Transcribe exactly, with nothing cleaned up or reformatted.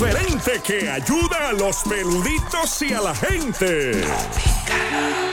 diferente que ayuda a los peluditos y a la gente.